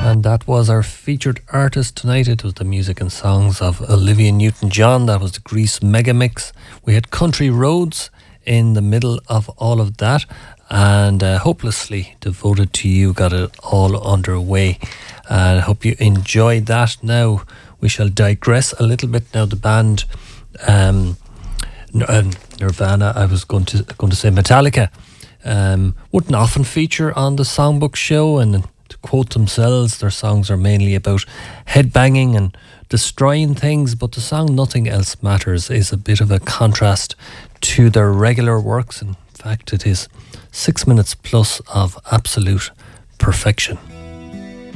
And that was our featured artist tonight. It was the music and songs of Olivia Newton-John. That was the Grease Mega Mix. We had Country Roads in the middle of all of that. And Hopelessly Devoted to You got it all underway. And I hope you enjoyed that. Now we shall digress a little bit. Now the band Nirvana, I was going to say Metallica, wouldn't often feature on the Songbook show, and to quote themselves, their songs are mainly about headbanging and destroying things, but the song Nothing Else Matters is a bit of a contrast to their regular works. In fact, it is 6 minutes plus of absolute perfection.